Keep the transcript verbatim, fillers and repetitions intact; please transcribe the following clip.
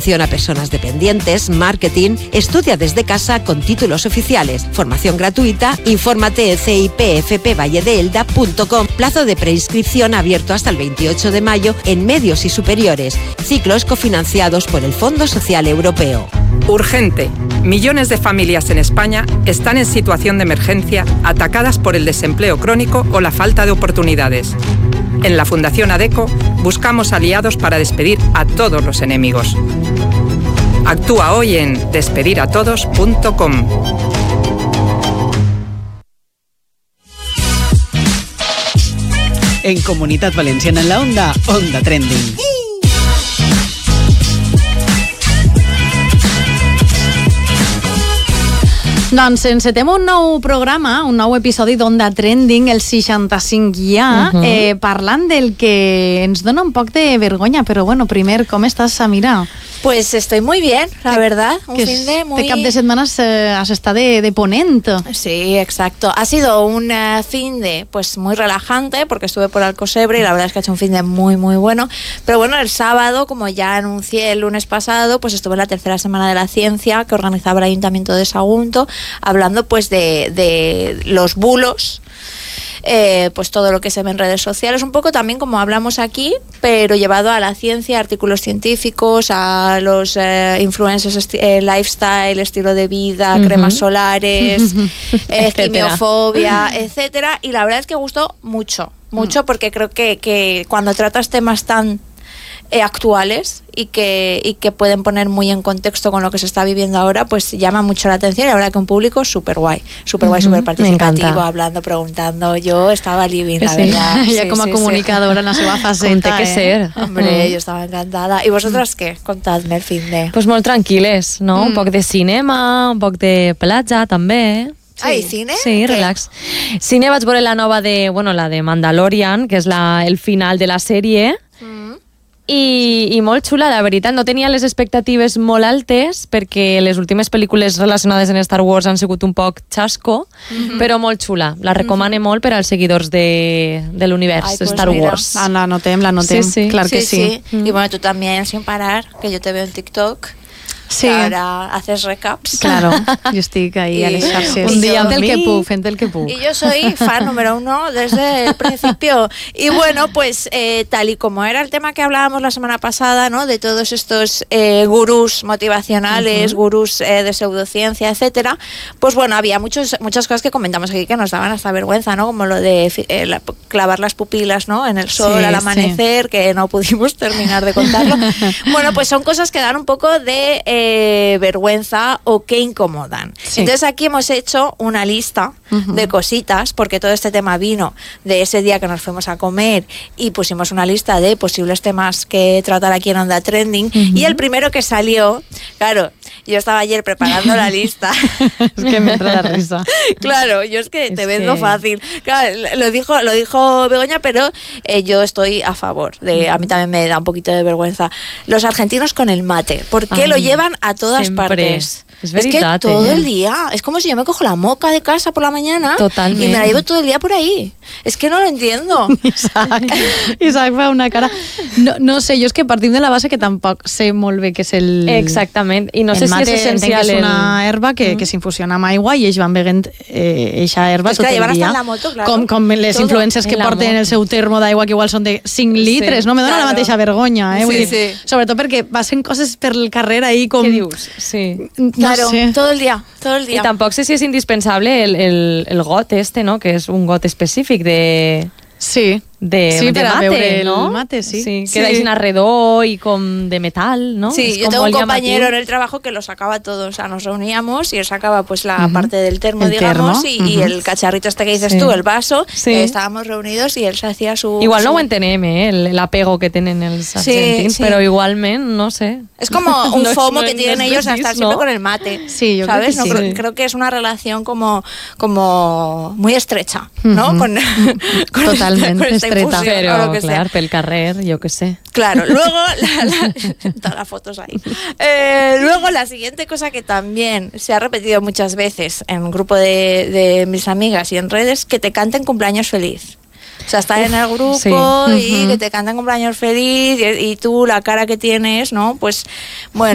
atención a personas dependientes, marketing. Estudia desde casa con títulos oficiales. Formación gratuita. Infórmate en c i p f p valle de elda punto com. Plazo de preinscripción abierto hasta el veintiocho de mayo en medios y superiores. Ciclos cofinanciados por el Fondo Social Europeo. Urgente. Millones de familias en España están en situación de emergencia, atacadas por el desempleo crónico o la falta de oportunidades. En la Fundación ADECO buscamos aliados para despedir a todos los enemigos. Actúa hoy en despedir a todos punto com. En Comunitat Valenciana en la Onda, Onda Trending. Doncs encetem un nou programa, un nou episodi d'Onda Trending, el seixanta-cinc ja, uh-huh. eh, parlant del que ens dona un poc de vergonya, però bueno, primer, com estàs, Samira? Pues estoy muy bien, la verdad. Un que fin de muy... De cap de setmanes eh, has estado de, de ponente. Sí, exacto. Ha sido un uh, fin de pues muy relajante porque estuve por Alcosebre y la verdad es que ha hecho un fin de muy muy bueno. Pero bueno, el sábado, como ya anuncié el lunes pasado, pues estuve en la tercera semana de la ciencia que organizaba el Ayuntamiento de Sagunto, hablando pues de, de los bulos. Eh, pues todo lo que se ve en redes sociales, un poco también como hablamos aquí, pero llevado a la ciencia, artículos científicos, a los eh, influencers, esti- eh, lifestyle, estilo de vida, uh-huh. cremas solares, eh, quimiofobia, etcétera. Y la verdad es que gustó mucho, mucho, uh-huh. porque creo que, que cuando tratas temas tan Eh, actuales y que, y que pueden poner muy en contexto con lo que se está viviendo ahora, pues llama mucho la atención y la verdad que un público súper guay, súper guay, súper participativo, hablando, preguntando. Yo estaba living, la sí. verdad. Ella sí, como sí, comunicadora sí. en la seva faceta. Com té que eh? ser. Hombre, yo estaba encantada. ¿Y vosotras qué? Contadme el fin de... Pues molt tranquil·les, no? Mm. Un poc de cinema, un poc de platja, també. Sí. Ah, ¿y cine? Sí, ¿Qué? relax. Cine vaig veure la nova de, bueno, la de Mandalorian, que és la, el final de la sèrie, mm. I, i molt xula, la veritat. No tenia les expectatives molt altes perquè les últimes pel·lícules relacionades en Star Wars han sigut un poc xasco, mm-hmm. però molt xula. La recomane mm-hmm. molt per als seguidors de, de l'univers Ay, pues Star mira. Wars. Ah, la notem, la notem. Sí, sí. Clar sí, que sí. sí. Mm. Y bueno, tú también, sin parar, que yo te veo en TikTok. Sí. Ahora haces recaps. Claro, yo estoy ahí a les xarxes. Un día fent el que puc, fent el que puc. Y yo soy fan número uno desde el principio. Y bueno, pues eh, tal y como era el tema que hablábamos la semana pasada, ¿no? De todos estos eh, gurús motivacionales, uh-huh. gurús eh, de pseudociencia, etcétera. Pues bueno, había muchos, muchas cosas que comentamos aquí que nos daban hasta vergüenza, ¿no? Como lo de eh, la, clavar las pupilas, ¿no? En el sol, sí, al amanecer, sí. que no pudimos terminar de contarlo. Bueno, pues son cosas que dan un poco de... Eh, Eh, vergüenza o que incomodan. Sí. Entonces aquí hemos hecho una lista uh-huh. de cositas, porque todo este tema vino de ese día que nos fuimos a comer y pusimos una lista de posibles temas que tratar aquí en Onda Trending uh-huh. y el primero que salió, claro, yo estaba ayer preparando la lista. Es que me entra la risa. Claro, yo es que es te vendo que... fácil. Claro, lo dijo, lo dijo Begoña, pero eh, yo estoy a favor. De, a mí también me da un poquito de vergüenza. Los argentinos con el mate. ¿Por qué Ay, lo llevan a todas siempre. partes? Es, veritat, es que todo eh? el día, es como si yo me cojo la moca de casa por la mañana Totalment. y me la llevo todo el día por ahí. Es que no lo entiendo. Isaac, Isaac fa una cara... No, no sé, jo és que partim de la base que tampoc sé molt bé què és el... Exactament, i no sé si és essencial... És una herba que, mm. que s'infusiona amb aigua i ells van beguent eh, eixa herba pues tot que el dia. La moto, claro. Com, com les Todo. influencers que porten moto. El seu termo d'aigua que igual són de cinc litres, sí. no? Me dona claro. la mateixa vergonya, eh? Vull sí, dir, sí. Sobretot perquè passen coses per el carrer ahí com... Què dius? Sí. No claro, sé. todo el día, todo el día. Y tampoco sé si es indispensable el, el, el got este, ¿no? Que es un got específic de... Sí. De, sí, de per a mate, beure ¿no? El mate, sí. Sí, sí. queda en alrededor y con de metal, ¿no? Sí, es yo tengo un compañero llamativo. en el trabajo que lo sacaba todo, o sea, nos reuníamos y él sacaba pues la uh-huh. parte del termo, el digamos, termo. y, Uh-huh. y el cacharrito este que dices sí. tú, el vaso, sí. eh, estábamos reunidos y él se hacía su... Igual su... no ho entenem, eh, el, el apego que tenen els argentins, sí. pero igualment, no sé. Es como un no FOMO es, que no tienen es ellos precís, a estar ¿no? siempre con el mate. Sí, yo ¿sabes? creo que no, sí. creo, creo que es una relación como, como muy estrecha, ¿no? Uh-huh. Con, con, Totalmente con esta estreta. Pero, o lo que claro, sea. pel carrer, yo qué sé. Claro, luego la, la, todas las fotos ahí. Eh, luego la siguiente cosa que también se ha repetido muchas veces en un grupo de, de mis amigas y en redes, que te canten cumpleaños feliz. O sea, estar Uf, en el grupo sí. y uh-huh. que te cantan cumpleaños feliz y, y tú la cara que tienes, ¿no? Pues bueno.